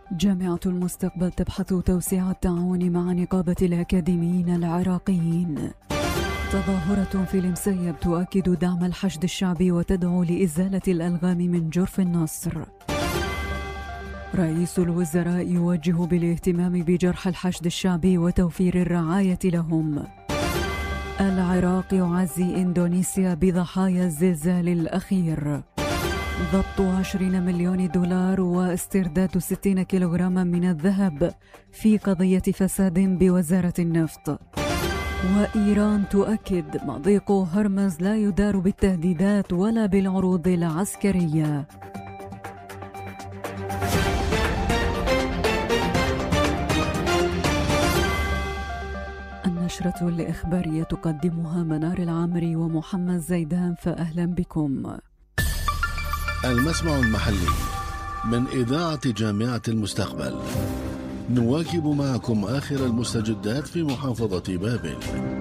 جامعة المستقبل تبحث توسيع التعاون مع نقابة الأكاديميين العراقيين. تظاهرة في المسيب تؤكد دعم الحشد الشعبي وتدعو لإزالة الألغام من جرف النصر. رئيس الوزراء يوجه بالاهتمام بجرح الحشد الشعبي وتوفير الرعاية لهم. العراق يعزي إندونيسيا بضحايا الزلزال الأخير. ضبط 20 مليون دولار واسترداد 60 كيلوغراما من الذهب في قضية فساد بوزارة النفط. وإيران تؤكد مضيق هرمز لا يدار بالتهديدات ولا بالعروض العسكرية. النشرة الإخبارية تقدمها منار العامري ومحمد زيدان، فأهلا بكم. المسمع المحلي من إذاعة جامعة المستقبل، نواكب معكم آخر المستجدات في محافظة بابل.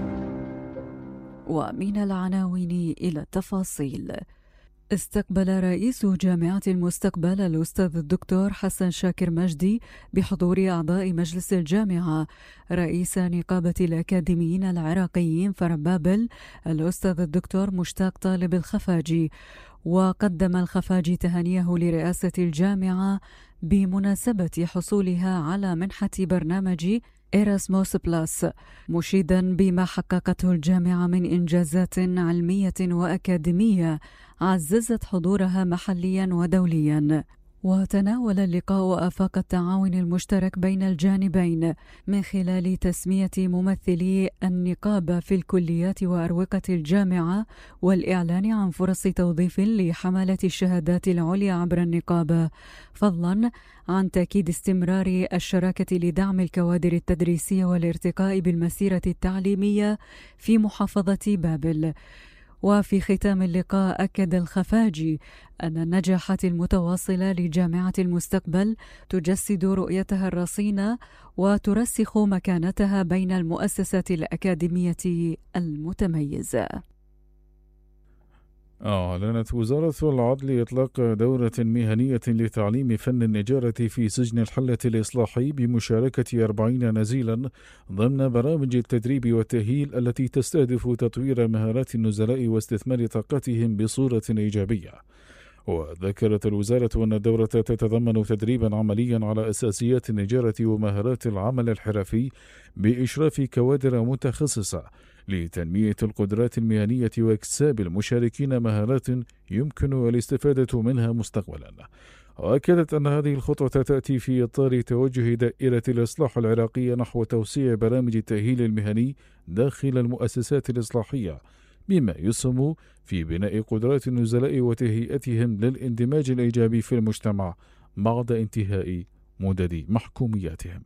ومن العناوين إلى التفاصيل. استقبل رئيس جامعة المستقبل الأستاذ الدكتور حسن شاكر مجدي بحضور أعضاء مجلس الجامعة رئيس نقابة الأكاديميين العراقيين فرع بابل الأستاذ الدكتور مشتاق طالب الخفاجي، وقدم الخفاجي تهانيه لرئاسة الجامعة بمناسبة حصولها على منحة برنامج إيراسموس بلاس، مشيدا بما حققته الجامعة من إنجازات علمية وأكاديمية عززت حضورها محليا ودوليا. وتناول اللقاء آفاق التعاون المشترك بين الجانبين من خلال تسمية ممثلي النقابة في الكليات وأروقة الجامعة والإعلان عن فرص توظيف لحملة الشهادات العليا عبر النقابة، فضلا عن تأكيد استمرار الشراكة لدعم الكوادر التدريسية والارتقاء بالمسيرة التعليمية في محافظة بابل. وفي ختام اللقاء أكد الخفاجي أن النجاحات المتواصلة لجامعة المستقبل تجسد رؤيتها الرصينة وترسخ مكانتها بين المؤسسات الأكاديمية المتميزة. أعلنت وزارة العدل إطلاق دورة مهنية لتعليم فن النجارة في سجن الحلة الإصلاحي بمشاركة 40 نزيلا ضمن برامج التدريب والتأهيل التي تستهدف تطوير مهارات النزلاء واستثمار طاقتهم بصورة إيجابية. وذكرت الوزارة أن الدورة تتضمن تدريبا عمليا على أساسيات النجارة ومهارات العمل الحرفي بإشراف كوادر متخصصة لتنمية القدرات المهنية واكتساب المشاركين مهارات يمكن الاستفادة منها مستقبلا. وأكدت أن هذه الخطوة تأتي في إطار توجه دائرة الإصلاح العراقية نحو توسيع برامج التأهيل المهني داخل المؤسسات الإصلاحية، بما يسهم في بناء قدرات النزلاء وتهيئتهم للاندماج الإيجابي في المجتمع بعد انتهاء مدد محكومياتهم.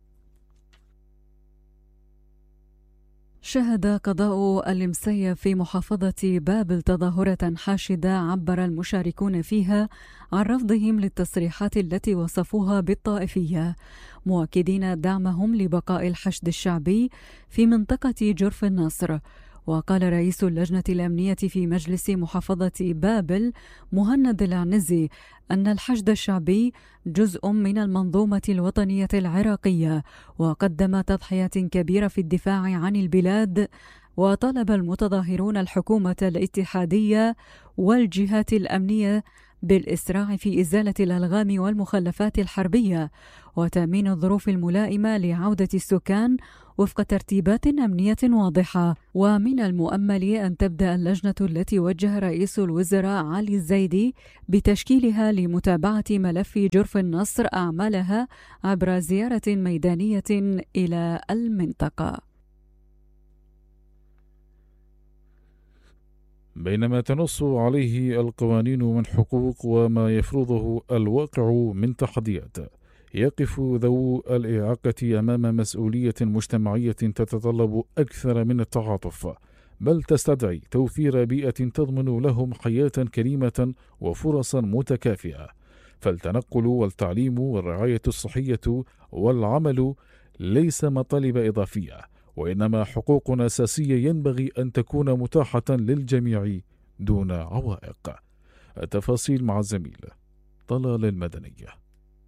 شهد قضاء المسيب في محافظة بابل تظاهرة حاشدة عبر المشاركون فيها عن رفضهم للتصريحات التي وصفوها بالطائفية، مؤكدين دعمهم لبقاء الحشد الشعبي في منطقة جرف النصر. وقال رئيس اللجنة الأمنية في مجلس محافظة بابل مهند العنزي أن الحشد الشعبي جزء من المنظومة الوطنية العراقية، وقدم تضحيات كبيرة في الدفاع عن البلاد. وطلب المتظاهرون الحكومة الاتحادية والجهات الأمنية بالإسراع في إزالة الألغام والمخلفات الحربية وتأمين الظروف الملائمة لعودة السكان وفق ترتيبات أمنية واضحة. ومن المؤمل أن تبدأ اللجنة التي وجه رئيس الوزراء علي الزيدي بتشكيلها لمتابعة ملف جرف النصر أعمالها عبر زيارة ميدانية إلى المنطقة. بينما تنص عليه القوانين من حقوق وما يفرضه الواقع من تحديات، يقف ذو الإعاقة أمام مسؤولية مجتمعية تتطلب أكثر من التعاطف، بل تستدعي توفير بيئة تضمن لهم حياة كريمة وفرصا متكافئة. فالتنقل والتعليم والرعاية الصحية والعمل ليس مطالب إضافية، وإنما حقوق أساسية ينبغي أن تكون متاحة للجميع دون عوائق. التفاصيل مع الزميل طلال المدنية.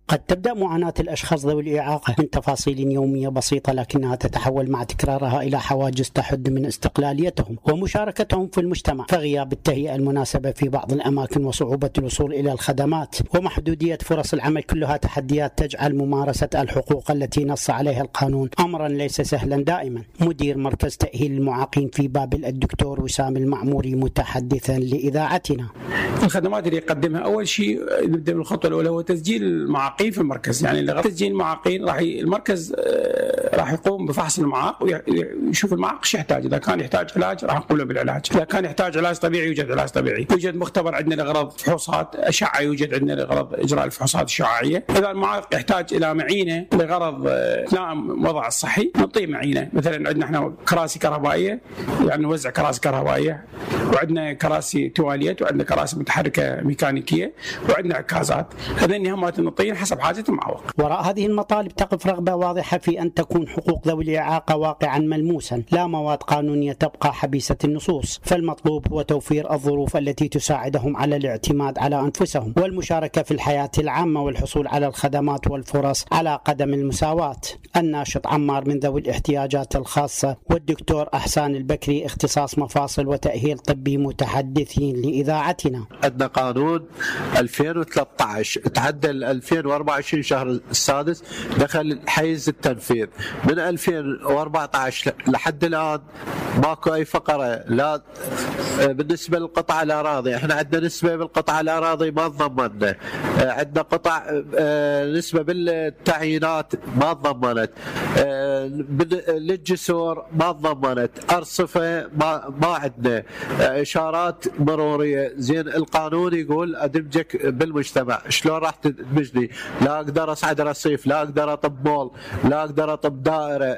قد تبدأ معاناة الأشخاص ذوي الإعاقة من تفاصيل يومية بسيطة، لكنها تتحول مع تكرارها إلى حواجز تحد من استقلاليتهم ومشاركتهم في المجتمع، فغياب التهيئة المناسبة في بعض الأماكن وصعوبة الوصول إلى الخدمات ومحدودية فرص العمل كلها تحديات تجعل ممارسة الحقوق التي نص عليها القانون أمرا ليس سهلا دائما. مدير مركز تأهيل المعاقين في بابل الدكتور وسام المعموري متحدثا لإذاعتنا. الخدمات اللي يقدمها أول شيء نبدأ بالخطوة الأولى هو تسجيل المعاقين في المركز. يعني لغاية تسجيل المعاقين المركز راح يقوم بفحص المعاق ويشوف المعاق ايش يحتاج. إذا كان يحتاج علاج راح نقول له بالعلاج، إذا كان يحتاج علاج طبيعي يوجد علاج طبيعي، يوجد مختبر عندنا لغرض فحوصات أشعة، يوجد عندنا لغرض إجراء الفحوصات الشعاعية. إذا المعاق يحتاج إلى معينة لغرض إتمام وضع الصحي نعطيه معينة. مثلا عندنا احنا كراسي كهربائية، يعني نوزع كراسي كهربائية، وعندنا كراسي تواليت، وعندنا كراسي متحركة ميكانيكية، وعندنا عكازات. هذين همات نعطيهم حسب حاجة المعوق. وراء هذه المطالب تقف رغبة واضحة في أن تكون حقوق ذوي الإعاقة واقعا ملموسا، لا مواد قانونية تبقى حبيسة النصوص. فالمطلوب هو توفير الظروف التي تساعدهم على الاعتماد على أنفسهم والمشاركة في الحياة العامة والحصول على الخدمات والفرص على قدم المساواة. الناشط عمار من ذوي الاحتياجات الخاصة والدكتور أحسان البكري اختصاص مفاصل وتأهيل طبي متحدثين لإذاعتنا. عندنا قانون 2013 تعدل 2024 شهر السادس، دخل حيز التنفيذ. من 2014 لحد الآن ماكو أي فقرة لا بالنسبة للقطع الأراضي. احنا عندنا نسبة بالقطع الأراضي ما تضمننا، عندنا قطع نسبة بالتعيينات ما تضمنت، للجسور ما تضمنت، أرصفة ما عندنا، إشارات مرورية. زين القانون يقول أدمجك بالمجتمع، شلون راح تدمجني؟ لا أقدر أصعد رصيف، لا أقدر أطب مول، لا أقدر أطب دائرة،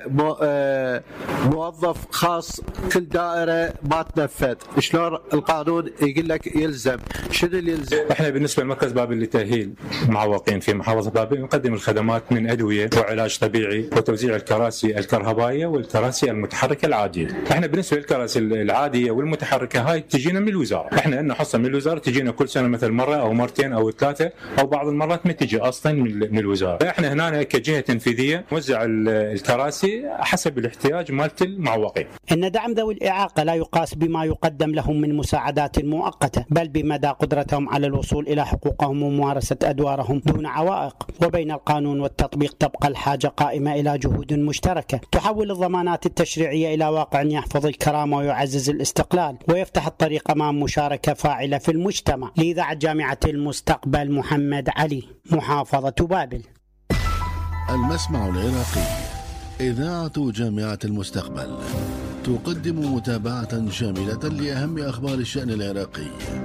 موظف خاص كل دائرة ما تنفذ. شلون القانون يقول لك يلزم؟ شنو اللي يلزم؟ احنا بالنسبة لمركز بابل لتأهيل المعوقين في محافظة بابل نقدم الخدمات من أدوية وعلاج طبيعي وتوزيع الكراسي الكهربائية والكراسي المتحركة العادية. احنا بالنسبة للكراسي العادية والمتحركة هاي تجينا من الوزارة، احنا عندنا حصة من الوزارة تجينا كل سنة مثل مرة أو مرتين أو ثلاثة، أو بعض المرات ما تجي أصلا من الوزارة. احنا هنا كجهة تنفيذية نوزع الكراسي حسب الاحتياج مالت المعوقين. إن دعم ذوي الإعاقة لا يقاس بما يقدم لهم من مساعدات مؤقتة، بل بمدى قدرتهم على الوصول إلى حقوقهم وممارسة أدوارهم دون عوائق. وبين القانون والتطبيق تبقى الحاجة قائمة إلى جهود مشتركة تحول الضمانات التشريعية إلى واقع يحفظ الكرامة ويعزز الاستقلال ويفتح الطريق أمام مشاركة فاعلة في المجتمع. لإذاعة جامعة المستقبل محمد علي، محافظة بابل. المسمع العراقي، إذاعة جامعة المستقبل، تقدم متابعة شاملة لأهم أخبار الشأن العراقي.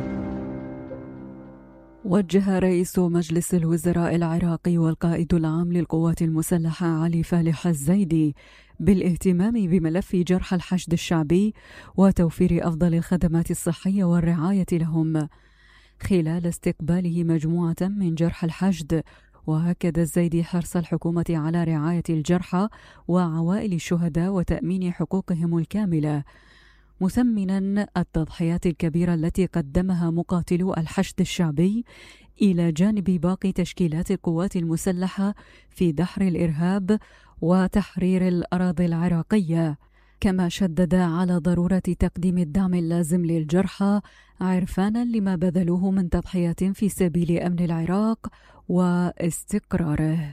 وجه رئيس مجلس الوزراء العراقي والقائد العام للقوات المسلحة علي فالح الزيدي بالاهتمام بملف جرحى الحشد الشعبي وتوفير أفضل الخدمات الصحية والرعاية لهم خلال استقباله مجموعة من جرحى الحشد. وأكد الزيدي حرص الحكومة على رعاية الجرحى وعوائل الشهداء وتأمين حقوقهم الكاملة، مثمنا التضحيات الكبيرة التي قدمها مقاتلو الحشد الشعبي إلى جانب باقي تشكيلات القوات المسلحة في دحر الإرهاب وتحرير الأراضي العراقية. كما شدد على ضرورة تقديم الدعم اللازم للجرحى عرفانا لما بذلوه من تضحيات في سبيل أمن العراق واستقراره.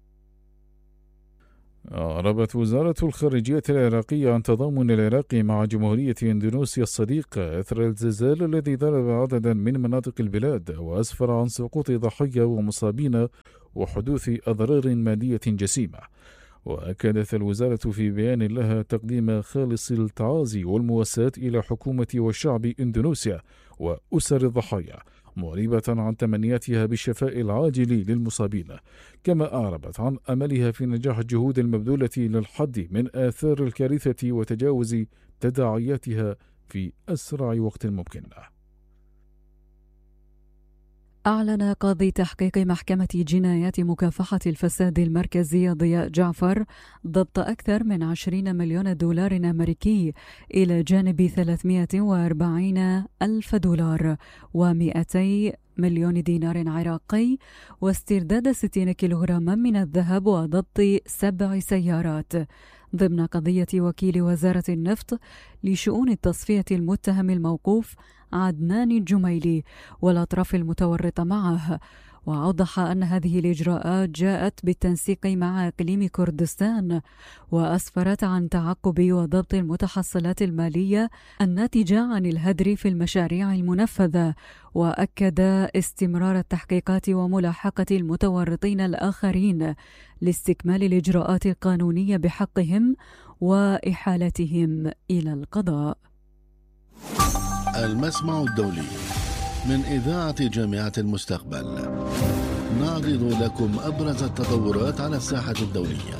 أعربت وزارة الخارجية العراقية عن تضامن العراق مع جمهورية إندونيسيا الصديقة إثر الزلزال الذي ضرب عددا من مناطق البلاد وأسفر عن سقوط ضحايا ومصابين وحدوث أضرار مادية جسيمة. وأكدت الوزارة في بيان لها تقديم خالص التعازي والمواساة إلى حكومة وشعب إندونيسيا وأسر الضحايا، معربة عن تمنياتها بالشفاء العاجل للمصابين. كما أعربت عن أملها في نجاح الجهود المبذولة للحد من آثار الكارثة وتجاوز تداعياتها في أسرع وقت ممكن. أعلن قاضي تحقيق محكمة جنايات مكافحة الفساد المركزية ضياء جعفر ضبط أكثر من 20 مليون دولار أمريكي إلى جانب 340 ألف دولار و200 مليون دينار عراقي، واسترداد 60 كيلوغراما من الذهب، وضبط 7 سيارات، ضمن قضية وكيل وزارة النفط لشؤون التصفية المتهم الموقوف عدنان الجميلي والأطراف المتورطة معه. وأوضح أن هذه الإجراءات جاءت بالتنسيق مع إقليم كردستان، وأسفرت عن تعقب وضبط المتحصلات المالية الناتجة عن الهدر في المشاريع المنفذة، وأكد استمرار التحقيقات وملاحقة المتورطين الآخرين لاستكمال الإجراءات القانونية بحقهم وإحالتهم إلى القضاء. المسمع الدولي من إذاعة جامعة المستقبل، نعرض لكم أبرز التطورات على الساحة الدولية.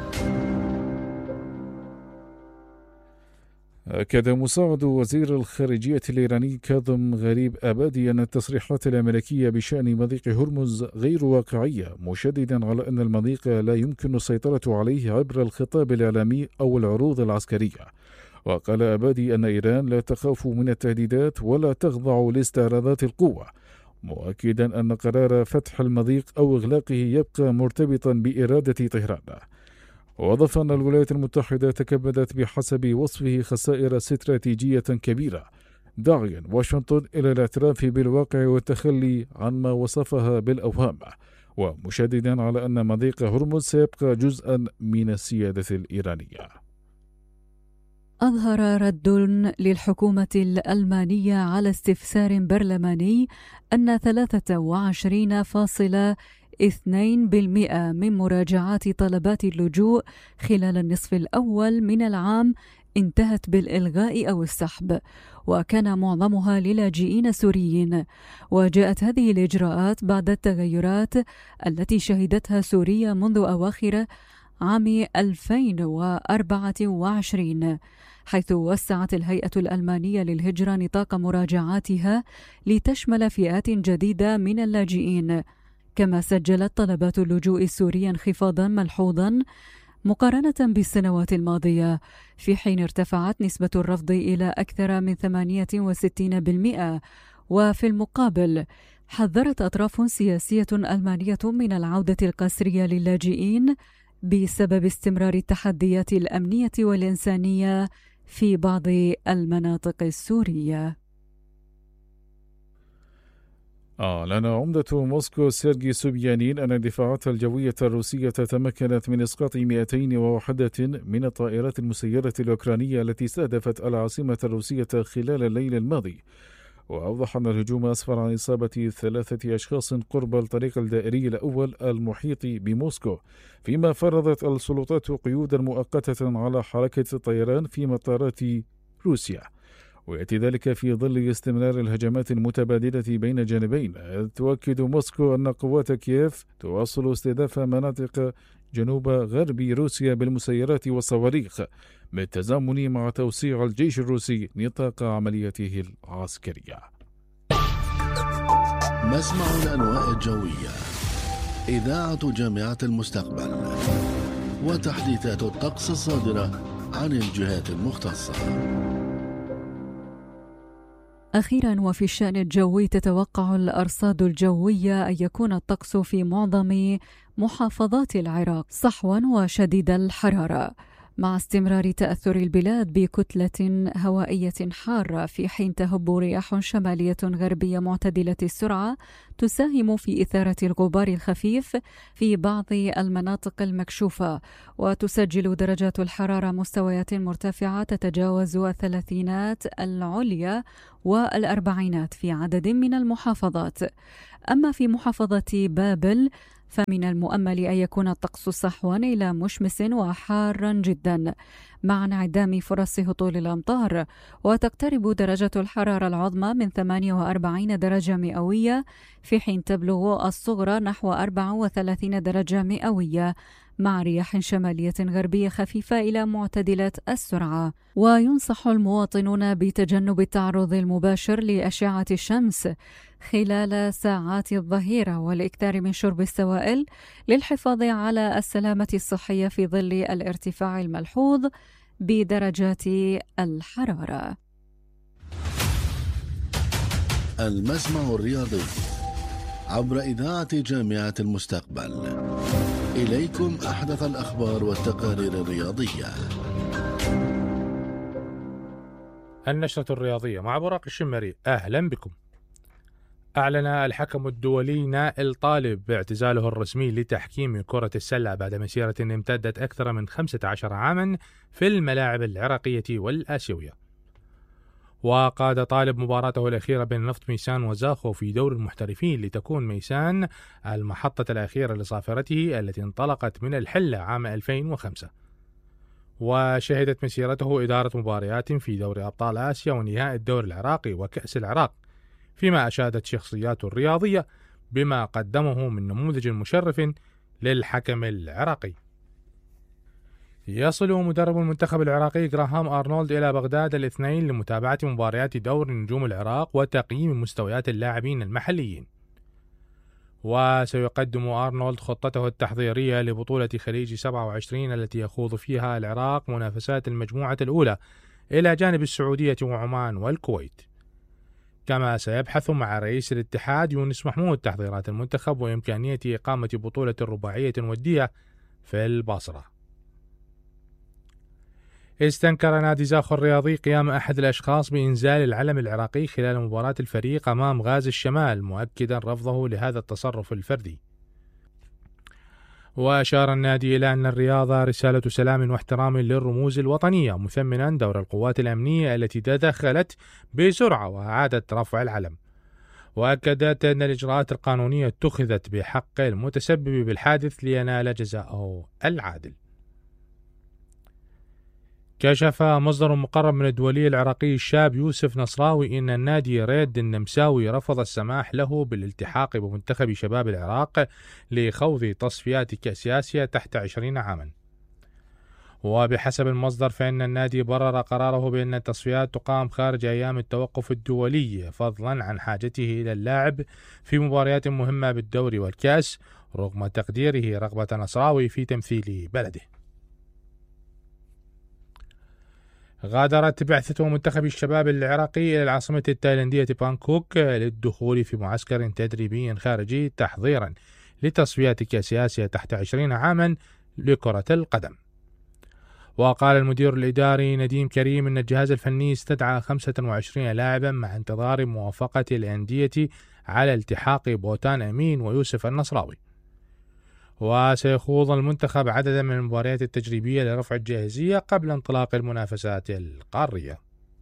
أكد مساعد وزير الخارجية الإيراني كاظم غريب آبادي أن التصريحات الأمريكية بشأن مضيق هرمز غير واقعية، مشددا على أن المضيق لا يمكن السيطرة عليه عبر الخطاب الإعلامي أو العروض العسكرية. وقال آبادي أن إيران لا تخاف من التهديدات ولا تخضع لاستعراضات القوة، مؤكدا أن قرار فتح المضيق أو إغلاقه يبقى مرتبطا بإرادة طهران. وأضاف أن الولايات المتحدة تكبدت بحسب وصفه خسائر استراتيجية كبيرة، داعيا واشنطن إلى الاعتراف بالواقع والتخلي عما وصفها بالأوهام، ومشددا على أن مضيق هرمز سيبقى جزءا من السيادة الإيرانية. أظهر رد للحكومة الألمانية على استفسار برلماني أن 23.2% من مراجعات طلبات اللجوء خلال النصف الأول من العام انتهت بالإلغاء أو السحب، وكان معظمها للاجئين سوريين. وجاءت هذه الإجراءات بعد التغيرات التي شهدتها سوريا منذ أواخر عام 2024، حيث وسعت الهيئة الألمانية للهجرة نطاق مراجعاتها لتشمل فئات جديدة من اللاجئين. كما سجلت طلبات اللجوء السورية انخفاضا ملحوظا مقارنة بالسنوات الماضية، في حين ارتفعت نسبة الرفض إلى أكثر من 68%. وفي المقابل حذرت أطراف سياسية ألمانية من العودة القسرية للاجئين بسبب استمرار التحديات الأمنية والإنسانية في بعض المناطق السورية. أعلن عمدة موسكو سيرجي سوبيانين أن الدفاعات الجوية الروسية تمكنت من إسقاط 201 من الطائرات المسيرة الأوكرانية التي استهدفت العاصمة الروسية خلال الليل الماضي. وأوضح أن الهجوم أسفر عن إصابة 3 أشخاص قرب الطريق الدائري الأول المحيط بموسكو، فيما فرضت السلطات قيودا مؤقتة على حركة الطيران في مطارات روسيا. ويأتي ذلك في ظل استمرار الهجمات المتبادلة بين الجانبين. تؤكد موسكو أن قوات كييف تواصل استهداف مناطق جنوب غرب روسيا بالمسيرات والصواريخ، بالتزامن مع توسيع الجيش الروسي نطاق عملياته العسكرية. مسمع الأنواء الجوية، إذاعة جامعة المستقبل، وتحديثات الطقس الصادرة عن الجهات المختصة. أخيرا، وفي الشأن الجوي، تتوقع الأرصاد الجوية أن يكون الطقس في معظم محافظات العراق صحوا وشديد الحرارة، مع استمرار تأثر البلاد بكتلة هوائية حارة، في حين تهب رياح شمالية غربية معتدلة السرعة تساهم في إثارة الغبار الخفيف في بعض المناطق المكشوفة. وتسجل درجات الحرارة مستويات مرتفعة تتجاوز 30 العليا و40 في عدد من المحافظات. أما في محافظة بابل فمن المؤمل أن يكون الطقس صحوا إلى مشمس وحارا جدا، مع انعدام فرص هطول الأمطار. وتقترب درجة الحرارة العظمى من 48 درجة مئوية، في حين تبلغ الصغرى نحو 34 درجة مئوية، مع رياح شمالية غربية خفيفة إلى معتدلة السرعة. وينصح المواطنون بتجنب التعرض المباشر لأشعة الشمس خلال ساعات الظهيرة، والإكثار من شرب السوائل للحفاظ على السلامة الصحية في ظل الارتفاع الملحوظ بدرجات الحرارة. المسمع الرياضي، عبر إذاعة جامعة المستقبل. إليكم أحدث الأخبار والتقارير الرياضية. النشرة الرياضية مع براق الشمري، أهلا بكم. أعلن الحكم الدولي نائل طالب باعتزاله الرسمي لتحكيم كرة السلة بعد مسيرة امتدت أكثر من 15 عاما في الملاعب العراقية والآسيوية. وقاد طالب مباراته الأخيرة بين نفط ميسان وزاخو في دور المحترفين لتكون ميسان المحطة الأخيرة لصافرته التي انطلقت من الحلة عام 2005. وشهدت مسيرته إدارة مباريات في دوري أبطال آسيا ونهائي الدوري العراقي وكأس العراق، فيما أشادت شخصيات الرياضية بما قدمه من نموذج مشرف للحكم العراقي. يصل مدرب المنتخب العراقي غراهام أرنولد إلى بغداد الاثنين لمتابعة مباريات دور نجوم العراق وتقييم مستويات اللاعبين المحليين. وسيقدم أرنولد خطته التحضيرية لبطولة خليج 27 التي يخوض فيها العراق منافسات المجموعة الأولى إلى جانب السعودية وعمان والكويت. كما سيبحث مع رئيس الاتحاد يونس محمود تحضيرات المنتخب وإمكانية إقامة بطولة رباعية ودية في الباصرة. استنكر نادي زاخو الرياضي قيام أحد الأشخاص بإنزال العلم العراقي خلال مباراة الفريق أمام غازي الشمال، مؤكدا رفضه لهذا التصرف الفردي. وأشار النادي إلى أن الرياضة رسالة سلام واحترام للرموز الوطنية، مثمنا دور القوات الأمنية التي تدخلت بسرعة وأعادت رفع العلم. وأكدت أن الإجراءات القانونية اتخذت بحق المتسبب بالحادث لينال جزاءه العادل. كشف مصدر مقرب من الدولي العراقي الشاب يوسف نصراوي إن النادي ريد النمساوي رفض السماح له بالالتحاق بمنتخب شباب العراق لخوض تصفيات كأس آسيا تحت 20 عاما. وبحسب المصدر فإن النادي برر قراره بأن التصفيات تقام خارج أيام التوقف الدولي، فضلا عن حاجته إلى اللعب في مباريات مهمة بالدوري والكأس، رغم تقديره رغبة نصراوي في تمثيل بلده. غادرت بعثة منتخب الشباب العراقي إلى العاصمة التايلاندية بانكوك للدخول في معسكر تدريبي خارجي تحضيرا لتصفيات كأس آسيا تحت 20 عاما لكرة القدم. وقال المدير الإداري نديم كريم أن الجهاز الفني استدعى 25 لاعبا مع انتظار موافقة الأندية على التحاق بوتان أمين ويوسف النصراوي. وسيخوض المنتخب عددا من المباريات التجريبية لرفع الجاهزية قبل انطلاق المنافسات القارية.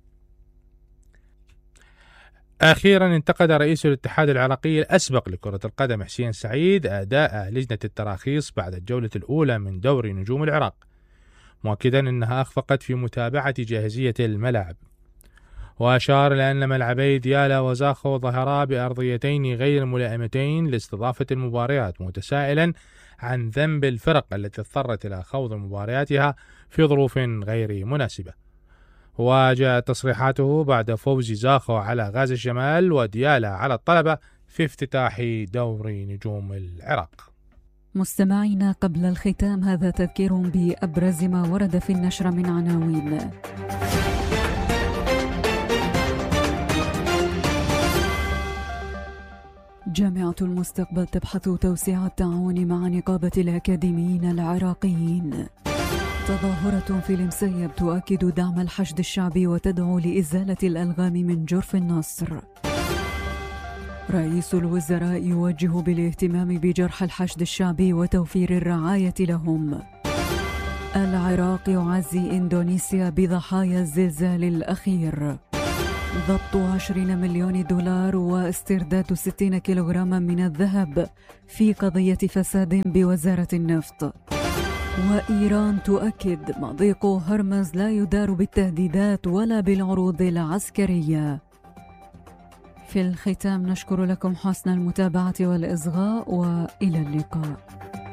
أخيرا انتقد رئيس الاتحاد العراقي الأسبق لكرة القدم حسين سعيد أداء لجنة التراخيص بعد الجولة الأولى من دوري نجوم العراق، مؤكدا أنها أخفقت في متابعة جاهزية الملاعب. وأشار إلى أن ملعبي ديالا وزاخو ظهرا بأرضيتين غير ملائمتين لاستضافة المباريات، متسائلا عن ذنب الفرق التي اضطرت إلى خوض مبارياتها في ظروف غير مناسبة. وجاءت تصريحاته بعد فوز زاخو على غازي الشمال وديالا على الطلبة في افتتاح دوري نجوم العراق. مستمعينا، قبل الختام هذا تذكير بأبرز ما ورد في النشر من عناوين. جامعة المستقبل تبحث توسيع التعاون مع نقابة الأكاديميين العراقيين. تظاهرة في المسيب تؤكد دعم الحشد الشعبي وتدعو لإزالة الألغام من جرف النصر. رئيس الوزراء يوجه بالاهتمام بجرح الحشد الشعبي وتوفير الرعاية لهم. العراق يعزي إندونيسيا بضحايا الزلزال الأخير. ضبط 20 مليون دولار واسترداد 60 كيلوغراما من الذهب في قضية فساد بوزارة النفط. وإيران تؤكد مضيق هرمز لا يدار بالتهديدات ولا بالعروض العسكرية. في الختام نشكر لكم حسن المتابعة والإصغاء وإلى اللقاء.